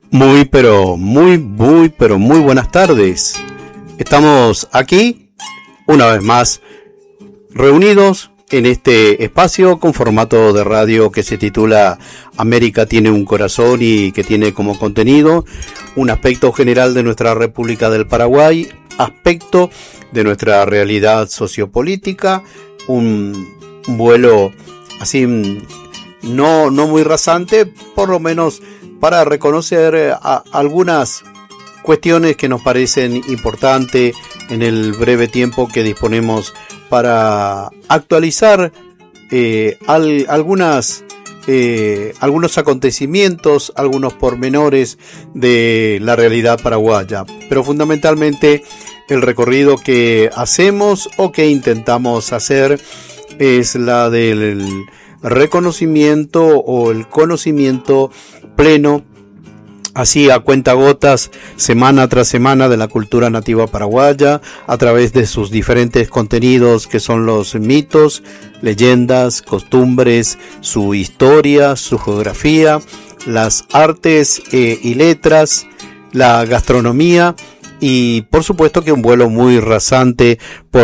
Muy buenas tardes. Estamos aquí, una vez más, reunidos en este espacio con formato de radio que se titula América tiene un corazón y que tiene como contenido un aspecto general de nuestra República del Paraguay, aspecto de nuestra realidad sociopolítica, un vuelo así no muy rasante, por lo menos para reconocer algunas cuestiones que nos parecen importantes en el breve tiempo que disponemos para actualizar algunos acontecimientos, algunos pormenores de la realidad paraguaya, pero fundamentalmente el recorrido que hacemos o que intentamos hacer es la del reconocimiento o el conocimiento pleno, así a cuentagotas, semana tras semana, de la cultura nativa paraguaya, a través de sus diferentes contenidos que son los mitos, leyendas, costumbres, su historia, su geografía, las artes y letras, la gastronomía, y por supuesto que un vuelo muy rasante por